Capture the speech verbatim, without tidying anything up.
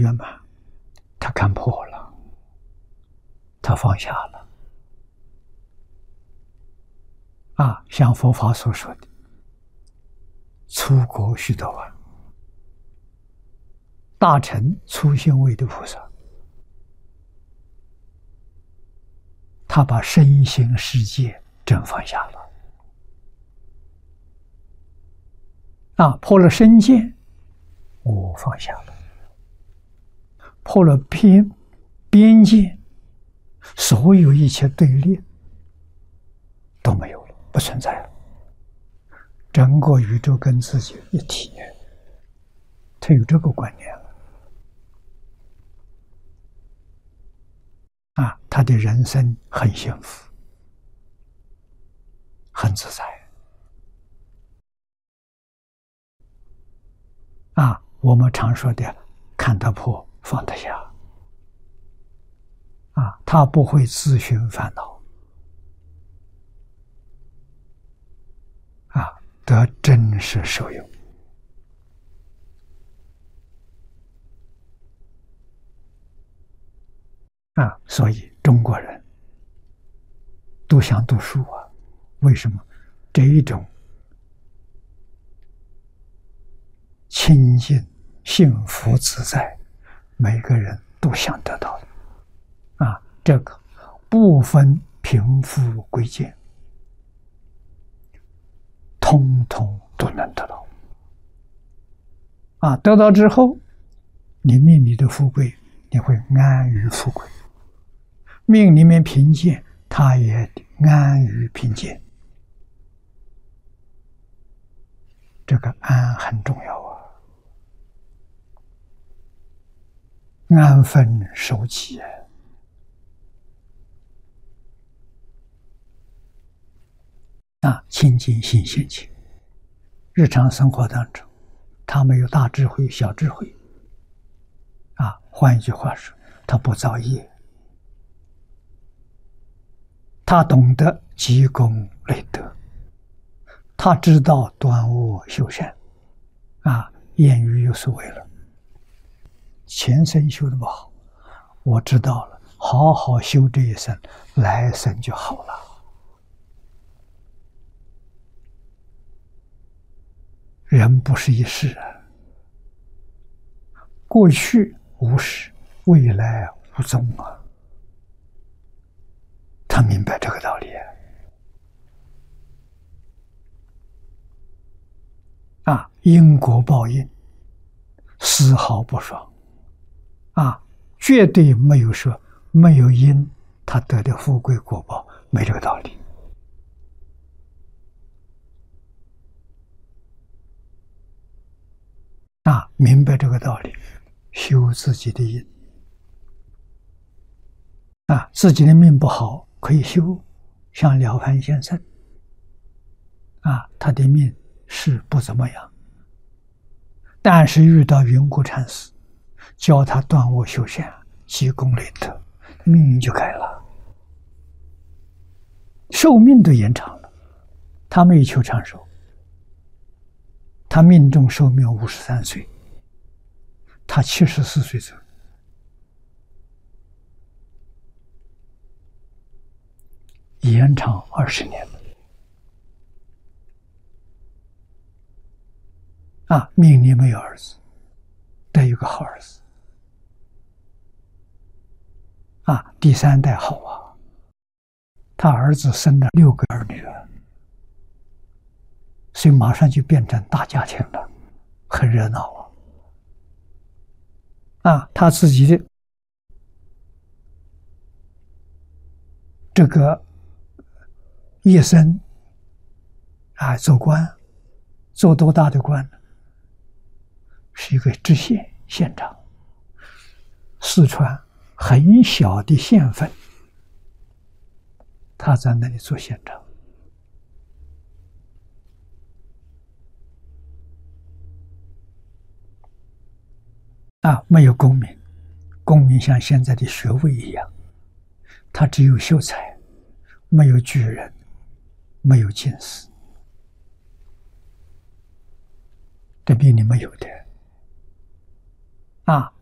圆满，他看破了，他放下了。啊，像佛法所说的，出国须多洹，大乘初心位的菩萨，他把身心世界真放下了。啊，破了身见，我放下了；破了边边界，所有一切对立都没有了，不存在了。整个宇宙跟自己一体，他有这个观念了。啊，他的人生很幸福，很自在。啊，我们常说的看得破，放得下。啊，他不会自寻烦恼。啊，得真实受用。啊，所以中国人都想读书啊。为什么？这一种清净、幸福、自在，每个人都想得到的。啊，这个不分贫富贵贱，通通都能得到。啊，得到之后，你命里的富贵，你会安于富贵；命里面贫贱，他也安于贫贱。这个安很重要啊，安分守己。啊，清净心现前。日常生活当中，他没有大智慧、小智慧。啊，换一句话说，他不造业，他懂得积功累德，他知道断恶修善。啊，谚语有所谓了，前生修的不好，我知道了，好好修这一生，来生就好了。人不是一世啊，过去无始，未来无踪啊。他明白这个道理啊，因果报应丝毫不爽啊，绝对没有说没有因他得的富贵果报，没这个道理。啊，明白这个道理，修自己的因。啊，自己的命不好可以修，像了凡先生。啊，他的命是不怎么样，但是遇到云谷禅师，教他断恶修善，积功累德，命运就改了，寿命都延长了。他没有求长寿，他命中寿命五十三岁，他七十四岁走，延长二十年了。啊，命里没有儿子，得有个好儿子。啊，第三代好啊，他儿子生了六个儿女了，所以马上就变成大家庭了，很热闹啊。啊，他自己的这个一生啊，做官，做多大的官呢？是一个知县县长，四川很小的县份，他在那里做县长。啊，没有功名，功名像现在的学位一样，他只有秀才，没有举人，没有进士，这命里没有的。啊，